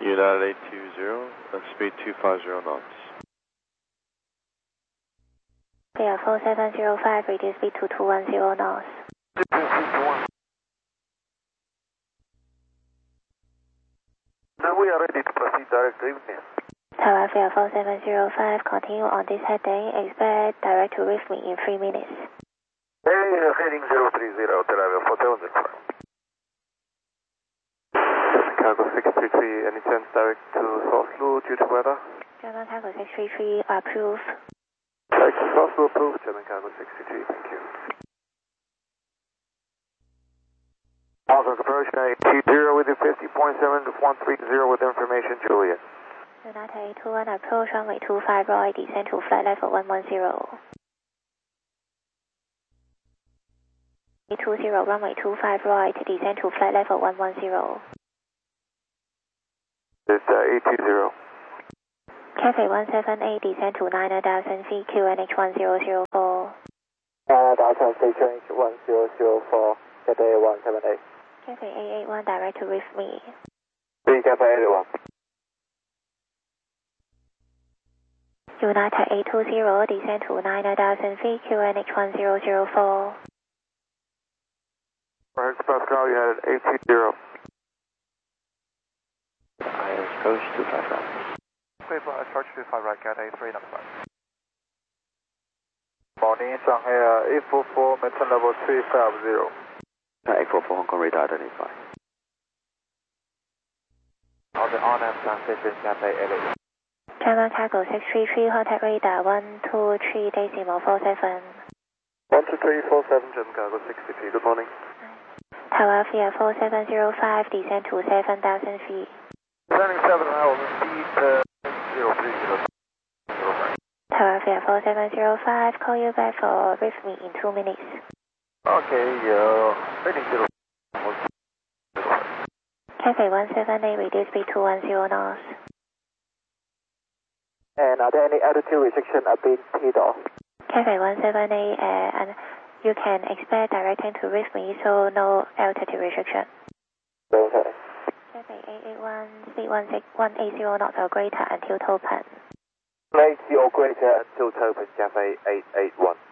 United 820, speed 250 knots. Via 4705, reduce speed to 210 knots. Now we are ready to proceed direct to evening. Tower Via 4705, continue on this heading, expect direct to reach me in 3 minutes. Heading 030, Tel Aviv 4705. Cargo 633, any chance direct to Oslo due to weather? German Cargo 633, approve. Direct to Oslo approved, German Cargo 633, thank you. Oslo approach 820 with the 50.7 to 130 with information, Juliet. United 821, approach runway 25 right, descend to flight level 110. 820, runway 25 right, descend to flight level 110. It's 820. Cathay 178, descend to 9,000 feet, QNH 1004. 9,000 feet, QNH 1004, Cathay 178. Cathay 881, direct to reach me. Cathay 81. United 820, descend to 9,000 feet, QNH 1004. Hertz Pascal, United 820. IS approach 25 right. Approach 25 right, Cathay 395. Morning, Shanghai 844, maintain level 350. 844 Hong Kong radar identified. On the on-ramp transition, Cathay 88. German Cargo 633, contact radar 123.47. 12347, German Cargo 633, good morning. Tower Via 4705, descend to 7,000 feet. Turning 7 hours, speed 030. Tower Via 4705, call you back for reach me in 2 minutes. Okay, heading 0. Cathay 178, reduce speed to 10 knots. And are there any altitude restrictions being paid off? Cathay 178, and you can expect directing to reach me, so no altitude restriction. Okay. Cathay 881, speed 180 knots or greater until Topan. 80 or greater until Topan, Cathay 881.